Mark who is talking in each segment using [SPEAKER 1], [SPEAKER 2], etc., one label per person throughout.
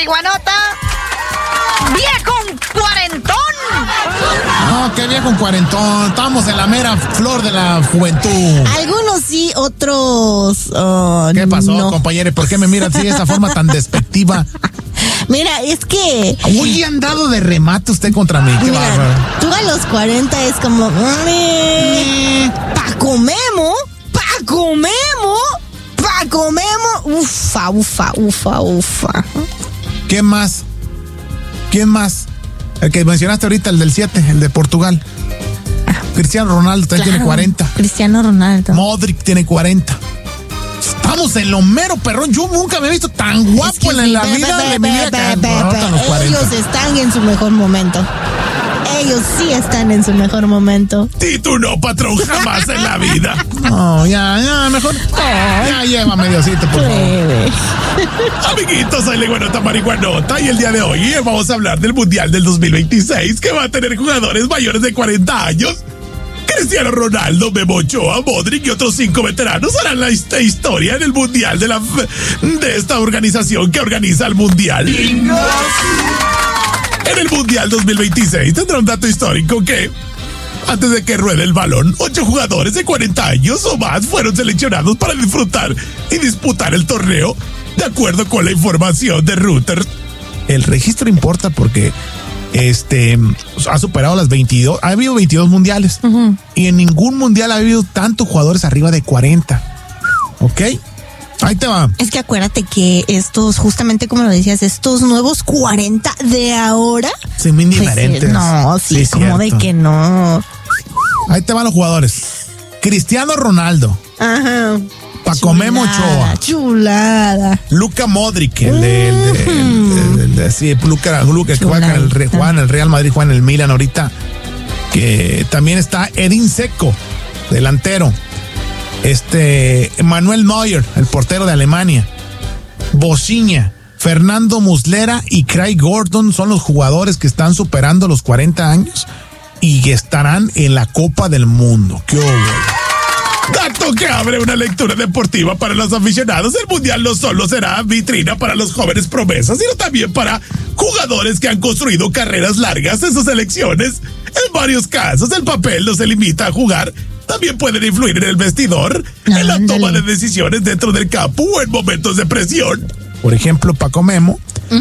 [SPEAKER 1] marihuanota. ¡Viejo cuarentón!
[SPEAKER 2] No, qué viejo cuarentón. Estamos en la mera flor de la juventud.
[SPEAKER 3] Algunos sí, otros
[SPEAKER 2] ¿Qué pasó,
[SPEAKER 3] no.
[SPEAKER 2] compañero? ¿Por qué me miran así de esa forma tan despectiva?
[SPEAKER 3] Mira, es que...
[SPEAKER 2] Uy, han dado de remate usted contra mí. Qué bárbaro.
[SPEAKER 3] Mira, tú a los 40 es como... Paco Memo. Ufa.
[SPEAKER 2] ¿Quién más? El que mencionaste ahorita, el del 7, el de Portugal. Cristiano Ronaldo también tiene 40.
[SPEAKER 3] Cristiano Ronaldo.
[SPEAKER 2] Modric tiene 40. Estamos en lo mero, perrón. Yo nunca me he visto tan guapo en la vida de mi vida.
[SPEAKER 3] Ellos están en su mejor momento. Ellos sí están en su mejor momento.
[SPEAKER 4] Y tú no, patrón, jamás en la vida.
[SPEAKER 2] No, ya, mejor. Ya lleva mediocito, por favor.
[SPEAKER 4] Amiguitos, soy Liguanota Marihuanota y el día de hoy vamos a hablar del Mundial del 2026 que va a tener jugadores mayores de 40 años. Cristiano Ronaldo, Memo Ochoa, Modric y otros 5 veteranos harán la historia en el Mundial de esta organización que organiza el Mundial. En el Mundial 2026 tendrá un dato histórico que, antes de que ruede el balón, 8 jugadores de 40 años o más fueron seleccionados para disfrutar y disputar el torneo, de acuerdo con la información de Reuters.
[SPEAKER 2] El registro importa porque ha superado las 22, ha habido 22 mundiales, y en ningún mundial ha habido tantos jugadores arriba de 40. ¿Ok? Ahí te va.
[SPEAKER 3] Es que acuérdate que estos, justamente como lo decías, estos nuevos 40 de ahora.
[SPEAKER 2] Sí, muy diferentes.
[SPEAKER 3] Pues, no, sí, como de que no.
[SPEAKER 2] Ahí te van los jugadores. Cristiano Ronaldo.
[SPEAKER 3] Ajá.
[SPEAKER 2] Paco Memo Ochoa.
[SPEAKER 3] Chulada.
[SPEAKER 2] Luka Modric, Luka que juega en el Real Madrid, juega en el Milan ahorita. Que también está Edin Dzeko, delantero. Manuel Neuer, el portero de Alemania. Bosinha, Fernando Muslera y Craig Gordon son los jugadores que están superando los 40 años y estarán en la Copa del Mundo. ¡Qué
[SPEAKER 4] Dato que abre una lectura deportiva para los aficionados. El Mundial no solo será vitrina para los jóvenes promesas, sino también para jugadores que han construido carreras largas en sus selecciones. En varios casos, el papel no se limita a jugar. También pueden influir en el vestidor, en la toma de decisiones dentro del campo o en momentos de presión.
[SPEAKER 2] Por ejemplo, Paco Memo.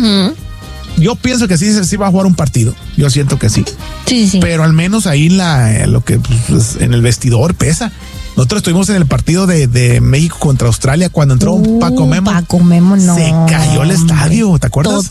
[SPEAKER 2] Yo pienso que sí va a jugar un partido. Yo siento que sí.
[SPEAKER 3] Sí.
[SPEAKER 2] Pero al menos ahí lo que en el vestidor pesa. Nosotros estuvimos en el partido de México contra Australia cuando entró Paco Memo.
[SPEAKER 3] Paco Memo, no.
[SPEAKER 2] Se cayó el estadio, ¿te acuerdas?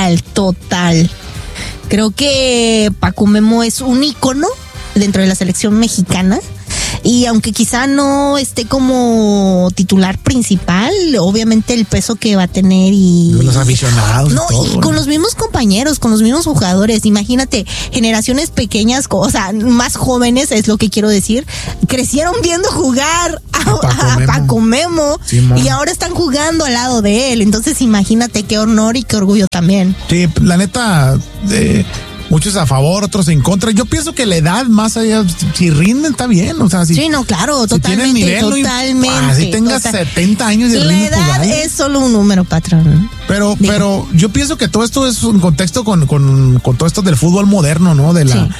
[SPEAKER 3] Total. Creo que Paco Memo es un ícono dentro de la selección mexicana. Y aunque quizá no esté como titular principal, obviamente el peso que va a tener y
[SPEAKER 2] los aficionados.
[SPEAKER 3] No, y con los mismos compañeros, con los mismos jugadores. Imagínate, generaciones pequeñas, o sea, más jóvenes, es lo que quiero decir, crecieron viendo jugar a Paco Memo y ahora están jugando al lado de él. Entonces imagínate qué honor y qué orgullo también.
[SPEAKER 2] Sí, la neta, muchos a favor, otros en contra. Yo pienso que la edad, más allá, si rinden, está bien. O sea,
[SPEAKER 3] sí, no, claro,
[SPEAKER 2] si
[SPEAKER 3] totalmente.
[SPEAKER 2] Tienen nivel,
[SPEAKER 3] totalmente.
[SPEAKER 2] Si tengas 70 años y
[SPEAKER 3] la edad es solo un número, patrón.
[SPEAKER 2] Pero yo pienso que todo esto es un contexto con todo esto del fútbol moderno, ¿no?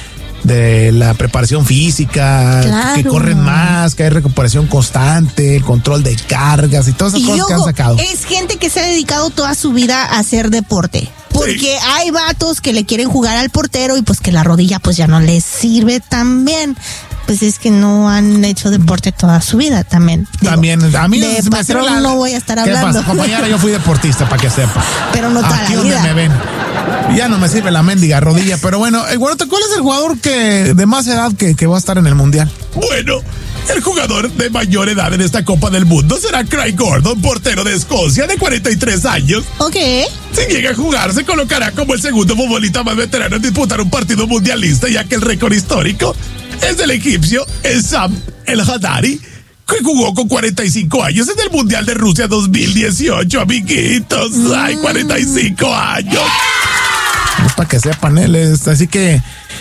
[SPEAKER 2] De la preparación física,
[SPEAKER 3] claro,
[SPEAKER 2] que corren más, que hay recuperación constante, el control de cargas y todas esas cosas que han sacado.
[SPEAKER 3] Es gente que se ha dedicado toda su vida a hacer deporte. Porque hay vatos que le quieren jugar al portero y pues que la rodilla pues ya no les sirve tan bien. Pues es que no han hecho deporte toda su vida también.
[SPEAKER 2] También, a mí
[SPEAKER 3] de patrón no voy a estar hablando.
[SPEAKER 2] ¿Qué pasa, compañera? Yo fui deportista, para que sepa.
[SPEAKER 3] Pero no toda
[SPEAKER 2] aquí
[SPEAKER 3] la vida.
[SPEAKER 2] Donde me ven. Ya no me sirve la mendiga rodilla, pero bueno, ¿cuál es el jugador de más edad que va a estar en el Mundial?
[SPEAKER 4] Bueno, el jugador de mayor edad en esta Copa del Mundo será Craig Gordon, portero de Escocia, de 43 años.
[SPEAKER 3] Ok.
[SPEAKER 4] Si llega a jugar, se colocará como el segundo futbolista más veterano en disputar un partido mundialista, ya que el récord histórico es del egipcio Essam El Hadari, que jugó con 45 años en el Mundial de Rusia 2018, amiguitos. ¡Ay, 45 años!
[SPEAKER 2] Es para que sepan, así que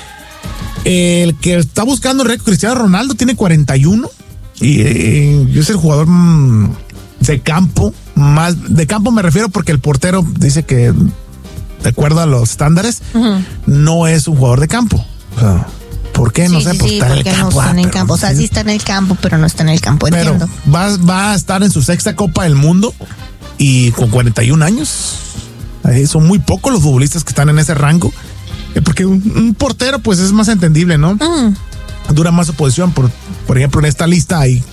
[SPEAKER 2] el que está buscando el récord, Cristiano Ronaldo, tiene 41 y es el jugador de campo, más de campo me refiero porque el portero dice que de acuerdo a los estándares, no es un jugador de campo. O sea, ¿por qué? No sé, por estar en el campo.
[SPEAKER 3] No están en el campo. O sea, sí está en el campo, pero no está en el campo, entiendo.
[SPEAKER 2] Pero va a estar en su 6ª Copa del Mundo y con 41 años. Son muy pocos los futbolistas que están en ese rango. Porque un portero, pues es más entendible, ¿no? Dura más su posición. Por ejemplo, en esta lista hay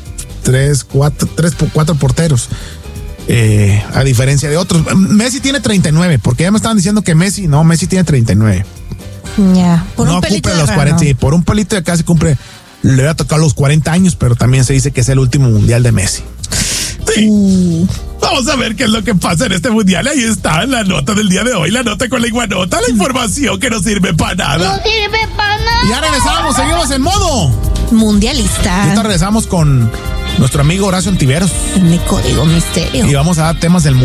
[SPEAKER 2] 4 porteros. A diferencia de otros. Messi tiene 39, porque ya me estaban diciendo que Messi tiene 39.
[SPEAKER 3] Ya, por
[SPEAKER 2] no
[SPEAKER 3] un pelito
[SPEAKER 2] cumple
[SPEAKER 3] de
[SPEAKER 2] los 40, sí, por un pelito de casi cumple, le va a tocar los 40 años, pero también se dice que es el último mundial de Messi.
[SPEAKER 4] Sí. Vamos a ver qué es lo que pasa en este mundial. Ahí está la nota del día de hoy, la nota con la iguanota, la información que no sirve para nada.
[SPEAKER 1] No sirve para nada.
[SPEAKER 2] Ya regresamos, seguimos en modo
[SPEAKER 3] mundialista.
[SPEAKER 2] Ahorita regresamos con nuestro amigo Horacio Antiveros.
[SPEAKER 3] Mi código misterio.
[SPEAKER 2] Y vamos a dar temas del mundo.